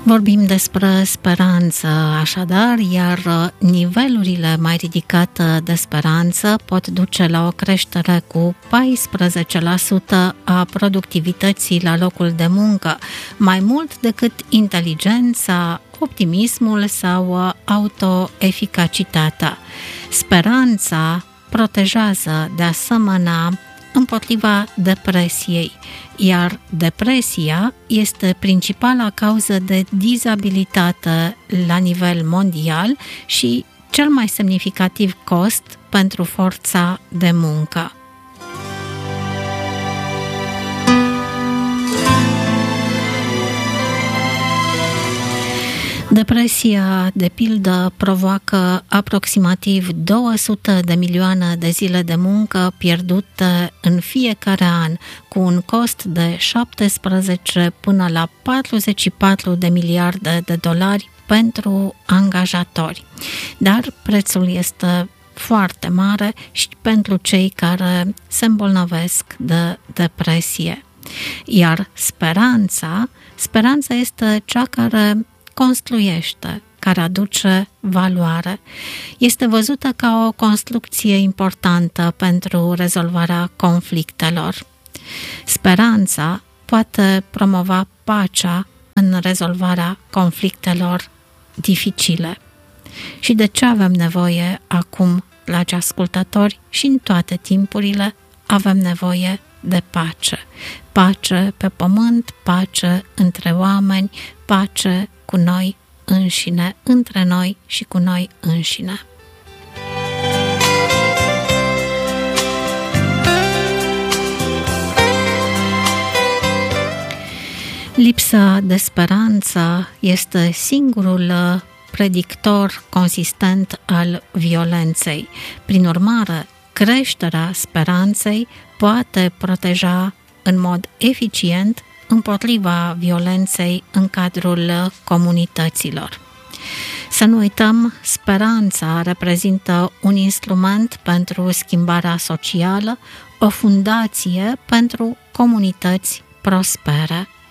Vorbim despre speranță, așadar, iar nivelurile mai ridicate de speranță pot duce la o creștere cu 14% a productivității la locul de muncă, mai mult decât inteligența, optimismul sau autoeficacitatea. Speranța protejează de asemenea împotriva depresiei, iar depresia este principala cauză de dizabilitate la nivel mondial și cel mai semnificativ cost pentru forța de muncă. Depresia, de pildă, provoacă aproximativ 200 de milioane de zile de muncă pierdute în fiecare an, cu un cost de 17 până la 44 de miliarde de dolari pentru angajatori. Dar prețul este foarte mare și pentru cei care se îmbolnăvesc de depresie. Iar speranța este cea care construiește, care aduce valoare. Este văzută ca o construcție importantă pentru rezolvarea conflictelor. Speranța poate promova pacea în rezolvarea conflictelor dificile. Și de ce avem nevoie acum, dragi ascultători, și în toate timpurile avem nevoie de pace. Pace pe pământ, pace între oameni, pace cu noi înșine, între noi și cu noi înșine. Lipsa de speranță este singurul predictor consistent al violenței. Prin urmare, creșterea speranței poate proteja în mod eficient împotriva violenței în cadrul comunităților. Să nu uităm, speranța reprezintă un instrument pentru schimbarea socială, o fundație pentru comunități prospere.